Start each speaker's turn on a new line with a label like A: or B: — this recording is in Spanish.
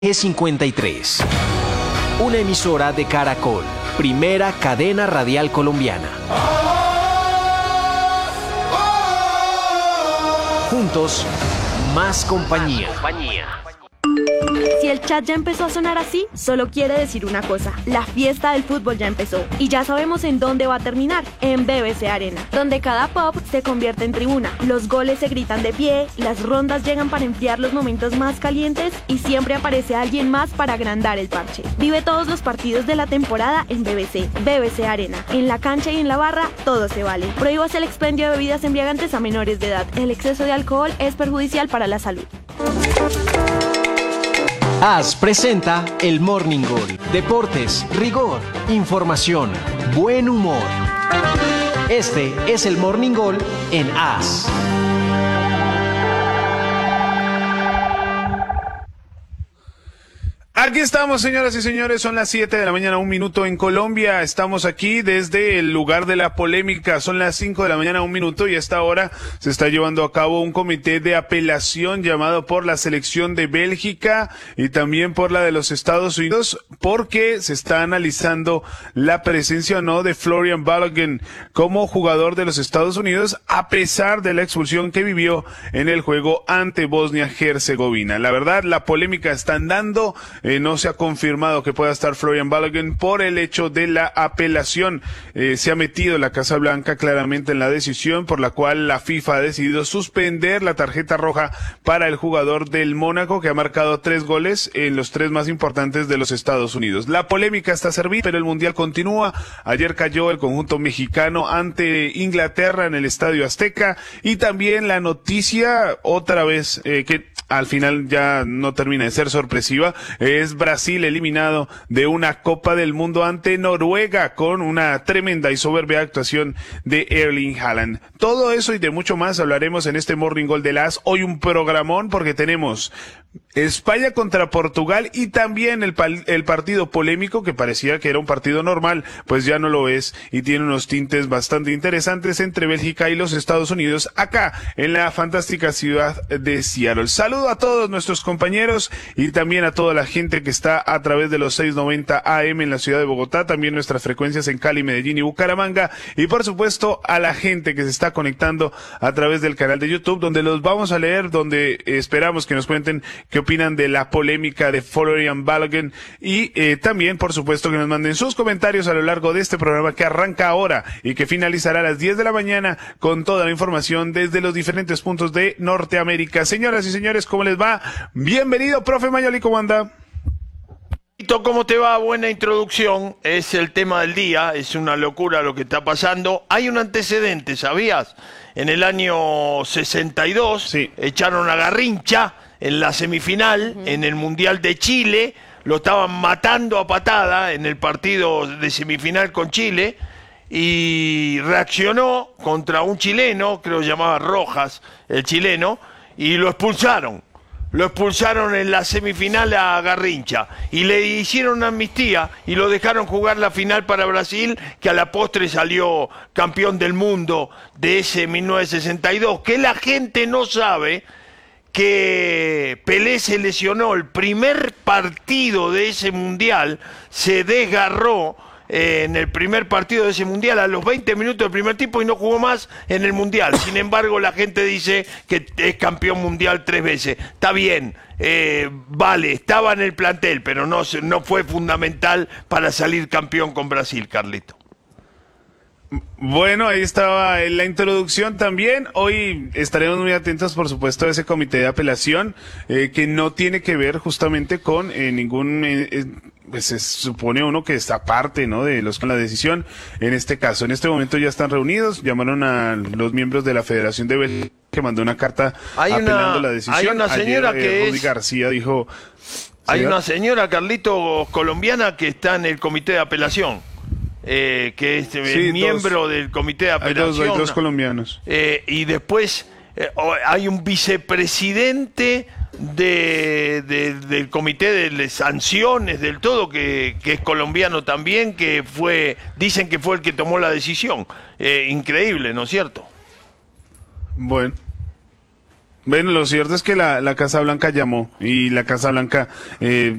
A: G53, una emisora de Caracol, primera cadena radial colombiana. Juntos, más compañía.
B: Si el chat ya empezó a sonar así, solo quiere decir una cosa: la fiesta del fútbol ya empezó. Y ya sabemos en dónde va a terminar: en BBC Arena, donde cada pop se convierte en tribuna, los goles se gritan de pie, las rondas llegan para enfriar los momentos más calientes y siempre aparece alguien más para agrandar el parche. Vive todos los partidos de la temporada en BBC Arena. En la cancha y en la barra, todo se vale. Prohíbas el expendio de bebidas embriagantes a menores de edad. El exceso de alcohol es perjudicial para la salud.
A: AS presenta el Morning Goal. Deportes, rigor, información, buen humor. Este es el Morning Goal en AS.
C: Aquí estamos, señoras y señores, son las 7 de la mañana, 1 minuto en Colombia. Estamos aquí desde el lugar de la polémica. Son las 5 de la mañana, 1 minuto, y a esta hora se está llevando a cabo un comité de apelación llamado por la selección de Bélgica y también por la de los Estados Unidos, porque se está analizando la presencia o no de Florian Balogun como jugador de los Estados Unidos, a pesar de la expulsión que vivió en el juego ante Bosnia-Herzegovina. La verdad, la polémica está andando. No se ha confirmado que pueda estar Florian Balogun por el hecho de la apelación. Se ha metido la Casa Blanca claramente en la decisión por la cual la FIFA ha decidido suspender la tarjeta roja para el jugador del Mónaco, que ha marcado 3 goles en los 3 más importantes de los Estados Unidos. La polémica está servida, pero el Mundial continúa. Ayer cayó el conjunto mexicano ante Inglaterra en el Estadio Azteca, y también la noticia, otra vez, que al final ya no termina de ser sorpresiva, es Brasil eliminado de una Copa del Mundo ante Noruega con una tremenda y soberbia actuación de Erling Haaland. Todo eso y de mucho más hablaremos en este Morning Goal de las. Hoy un programón porque tenemos España contra Portugal y también el partido polémico que parecía que era un partido normal, pues ya no lo es y tiene unos tintes bastante interesantes entre Bélgica y los Estados Unidos acá en la fantástica ciudad de Seattle. Saludo a todos nuestros compañeros y también a toda la gente que está a través de los 690 AM en la ciudad de Bogotá, también nuestras frecuencias en Cali, Medellín y Bucaramanga, y por supuesto a la gente que se está conectando a través del canal de YouTube, donde los vamos a leer, donde esperamos que nos cuenten qué opinan de la polémica de Florian Balogun y también, por supuesto, que nos manden sus comentarios a lo largo de este programa que arranca ahora y que finalizará a las 10 de la mañana con toda la información desde los diferentes puntos de Norteamérica. Señoras y señores, ¿cómo les va? Bienvenido, profe Mayoli, ¿cómo anda?
D: ¿Cómo te va? Buena introducción. Es el tema del día, es una locura lo que está pasando. Hay un antecedente, ¿sabías? En el año 62 sí, echaron a Garrincha en la semifinal, en el Mundial de Chile, lo estaban matando a patada en el partido de semifinal con Chile, y reaccionó contra un chileno, creo que llamaba Rojas, el chileno, y lo expulsaron. Lo expulsaron en la semifinal a Garrincha y le hicieron amnistía y lo dejaron jugar la final para Brasil, que a la postre salió campeón del mundo de ese 1962, que la gente no sabe que Pelé se lesionó el primer partido de ese mundial, se desgarró en el primer partido de ese mundial a los 20 minutos del primer tiempo y no jugó más en el mundial. Sin embargo, la gente dice que es campeón mundial 3 veces. Está bien, vale, estaba en el plantel, pero no fue fundamental para salir campeón con Brasil, Carlito.
C: Bueno, ahí estaba la introducción también. Hoy estaremos muy atentos, por supuesto, a ese comité de apelación que no tiene que ver justamente con ningún... pues se supone uno que está aparte, ¿no?, de los con la decisión. En este caso, en este momento ya están reunidos, llamaron a los miembros de la Federación de Bélgica, que mandó una carta apelando la decisión.
D: Hay una señora
C: ayer, Rudy García dijo...
D: Hay una señora, Carlitos, colombiana, que está en el comité de apelación. Que es
C: sí,
D: miembro del comité de apelación.
C: Hay dos colombianos.
D: Y después hay un vicepresidente del comité de sanciones, del todo, que es colombiano también, que dicen que fue el que tomó la decisión. Increíble, ¿no es cierto?
C: Bueno. Bueno, lo cierto es que la Casa Blanca llamó y la Casa Blanca